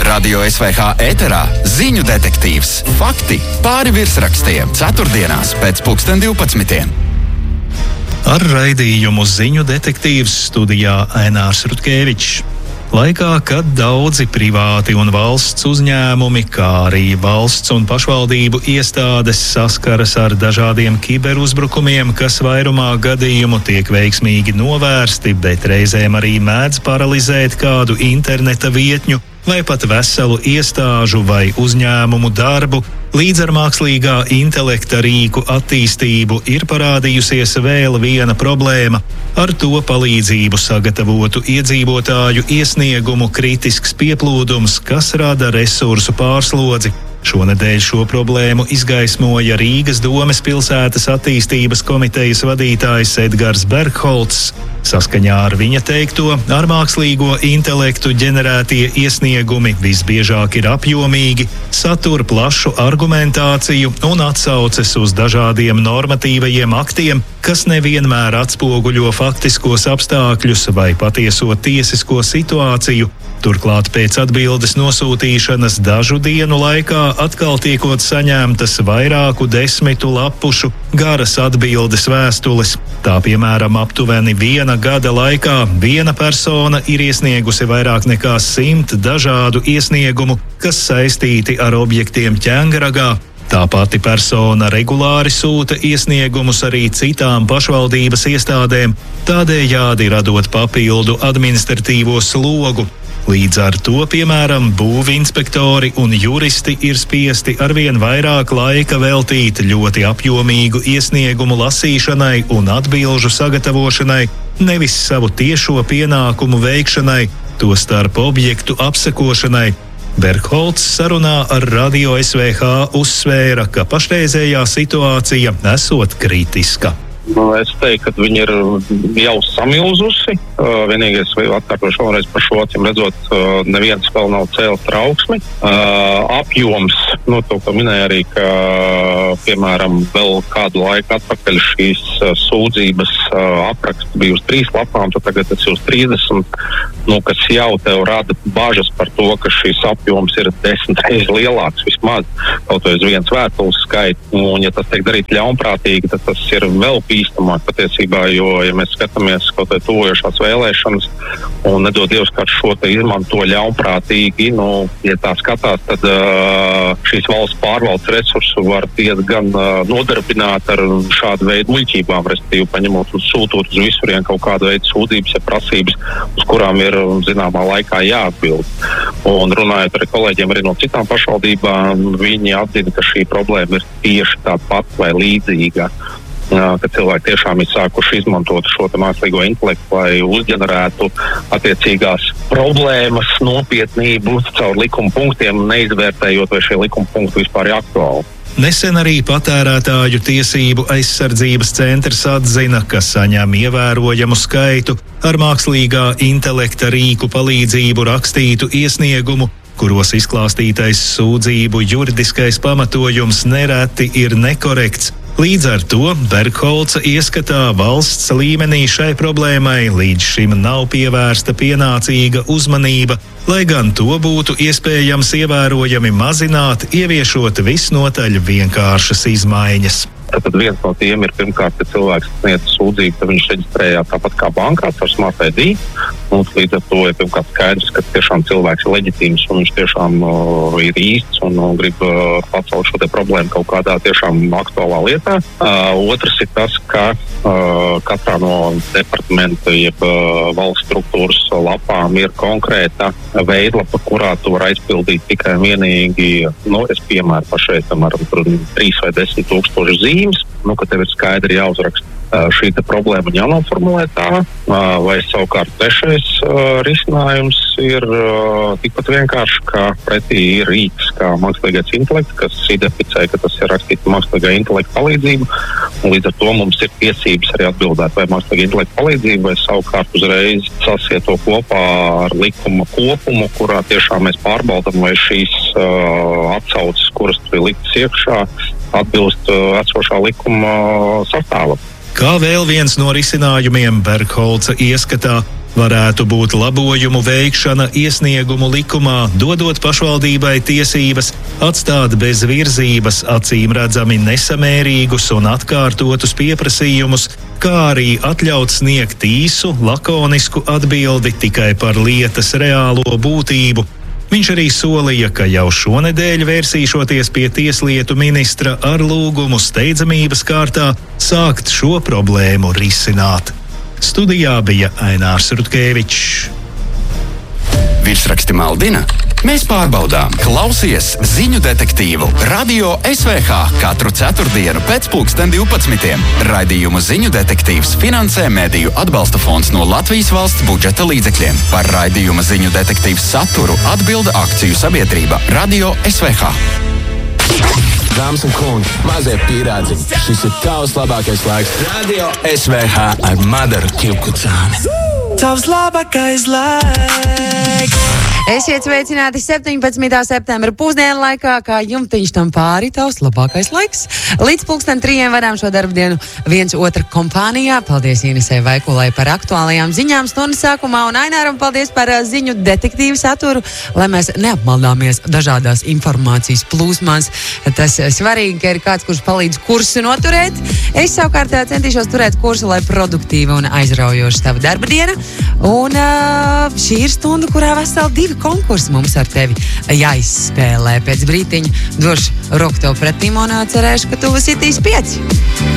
Radio SVH ēterā ziņu detektīvs. Fakti pāri virsrakstiem. Ceturtdienās pēc 12. Ar raidījumu Ziņu detektīvs studijā Ainārs Rutkevičs. Laikā, kad daudzi privāti un valsts uzņēmumi, kā arī valsts un pašvaldību iestādes saskaras ar dažādiem kiberuzbrukumiem, kas vairumā gadījumu tiek veiksmīgi novērsti, bet reizēm arī mēdz paralizēt kādu interneta vietņu vai pat veselu iestāžu vai uzņēmumu darbu, līdz ar mākslīgā intelekta rīku attīstību ir parādījusies vēl viena problēma. Ar to palīdzību sagatavotu iedzīvotāju iesniegumu kritisks pieplūdums, kas rada resursu pārslodzi. Šonedēļ šo problēmu izgaismoja Rīgas domes pilsētas attīstības komitejas vadītājs Edgars Bergholts. Saskaņā ar viņa teikto, ar mākslīgo intelektu ģenerētie iesniegumi visbiežāk ir apjomīgi, satur plašu argumentāciju un atsauces uz dažādiem normatīvajiem aktiem, kas nevienmēr atspoguļo faktiskos apstākļus vai patieso tiesisko situāciju. Turklāt pēc atbildes nosūtīšanas dažu dienu laikā atkal tiekot saņemtas vairāku desmitu lapušu garas atbildes vēstules. Tā piemēram, aptuveni 1 gada laikā viena persona ir iesniegusi vairāk nekā 100 dažādu iesniegumu, kas saistīti ar objektiem Ķengaragā. Tā pati persona regulāri sūta iesniegumus arī citām pašvaldības iestādēm, tādējādi radot papildu administratīvo slogu. Līdz ar to, piemēram, būvinspektori un juristi ir spiesti arvien vairāk laika veltīt ļoti apjomīgu iesniegumu lasīšanai un atbilžu sagatavošanai, nevis savu tiešo pienākumu veikšanai, tostarp objektu apsekošanai. Bergholts sarunā ar Radio SVH uzsvēra, ka pašreizējā situācija esot kritiska. Es teiktu, ka viņi ir jau samilzusi. Vienīgais, atkārtošu vēlreiz par šo, acīm redzot, neviens vēl nav cēlis trauksmi. Apjoms, to, ko minēja arī, ka, piemēram, vēl kādu laiku atpakaļ šīs sūdzības apraksts bija uz 3 lapām, tad tagad tas ir uz 30, kas jau tev rada bažas par to, ka šis apjoms ir 10 reizes lielāks vismaz, kaut vai uz viens vēstules skaits. Un, ja tas tiek darīt ļaunprātīgi, tad tas ir vēl bīstamāk patiesībā, jo, ja mēs skatāmies kaut vai tuvojošās vēlēšanas un nedod Dievs, kā šo te izmanto ļaunprātīgi, ja tā skatās, tad šīs valsts pārvaldes resursu var diezgan nodarbināt ar šādu veidu muļķībām, respektīvi paņemot un sūtot uz visurien kaut kādu veidu sūdzības, ja prasības, uz kurām ir zināmā laikā jāatbild. Un runājot ar kolēģiem arī no citām pašvaldībām, viņi atzina, ka šī problēma ir tieši tāda pat vai līdzīga. Ka cilvēki tiešām ir sākuši izmantot šo mākslīgo intelektu, lai uzģenerētu attiecīgās problēmas nopietnību caur likuma punktiem, neizvērtējot, vai šie likuma punkti vispār ir aktuāli. Nesen arī Patērētāju tiesību aizsardzības centrs atzina, ka saņem ievērojamu skaitu ar mākslīgā intelekta rīku palīdzību rakstītu iesniegumu, kuros izklāstītais sūdzību juridiskais pamatojums nereti ir nekorekts. Līdz ar to Bergholca ieskatā valsts līmenī šai problēmai līdz šim nav pievērsta pienācīga uzmanība, lai gan to būtu iespējams ievērojami mazināt, ieviešot visnotaļ vienkāršas izmaiņas. Tad viens no tiem ir pirmkārt, ka cilvēks sniedz sūdzību, tad viņš reģistrējā tāpat kā bankā ar Smart ID. Līdz ar to ir pirmkārt skaidrs, ka tiešām cilvēks ir leģitīms un viņš tiešām ir īsts un grib pacelt šo te problēmu kaut kādā tiešām aktuālā lietā. Otrs ir tas, ka katrā no departamenta jeb valsts struktūras lapām ir konkrēta veidlapa, kurā tu var aizpildīt tikai vienīgi, es piemēru pašreiz, piemēram, 3 vai 10 tūkstoši zīmes, ka tev ir skaidri jāuzraksta šī te problēma un jānoformulē tā, vai savukārt trešais risinājums ir tikpat vienkārši, ka pretī ir rīks kā mākslīgais intelekts, kas identificē, ka tas ir rakstīts mākslīgā intelekta palīdzību, un līdz ar to mums ir tiesības arī atbildēt vai mākslīgā intelekta palīdzību, vai savukārt uzreiz sasiet to kopā ar likuma kopumu, kurā tiešām mēs pārbaudam, vai šīs atsauces, kuras tur ir liktas iekšā, atbilst esošā likuma sastāvam. Kā vēl viens no risinājumiem Bergholca ieskatā, Varētu būt labojumu veikšana iesniegumu likumā, dodot pašvaldībai tiesības atstāt bez virzības acīm redzami nesamērīgus un atkārtotus pieprasījumus, kā arī atļaut sniegt īsu, lakonisku atbildi tikai par lietas reālo būtību. Viņš arī solīja, ka jau šonedēļ vērsīšoties pie tieslietu ministra ar lūgumu steidzamības kārtā sākt šo problēmu risināt. Studijā bija Ainārs Rutkevičs. Virsraksti maldina? Mēs pārbaudām. Klausies ziņu detektīvu Radio SVH katru ceturtdienu pēc 12. Raidījumu Ziņu detektīvs finansē Mediju atbalsta fonds no Latvijas valsts budžeta līdzekļiem. Par raidījuma Ziņu detektīvs saturu atbilda akciju sabiedrība Radio SVH. Dāmas un kungi, mazie pīrādziņi, šis ir tavs labākais laiks. Radio SVH ar Madaru Kivkucāni. Tavs labākais laiks! Esiet sveicināti 17. septembra pusdienu laikā, kā jumtiņš tam pāri, tavs labākais laiks. Līdz 3:00 vadām šo darbdienu viens otra kompānijā. Paldies Inesei Vaikulai par aktuālajām ziņām stundas sākumā un Aināram paldies par ziņu detektīvu saturu, lai mēs neapmaldāmies dažādās informācijas plūsmās. Tas svarīgi, ka ir kāds, kurš palīdz kursu noturēt. Es savukārt centīšos turēt kursu, lai produktīva un aizraujoša tava darba diena. Un šī ir stunda, kurā veseli 2 konkursi mums ar tevi jāizspēlē. Pēc brītiņa došu roku tev pretīm un cerēšu, ka tu sitīs 5.